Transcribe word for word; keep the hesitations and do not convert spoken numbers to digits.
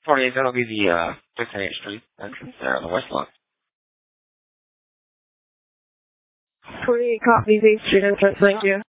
twenty-eight, that'll be the uh, fifty-eighth Street entrance there on the west lawn. twenty-eight copies, eighth Street entrance, thank you.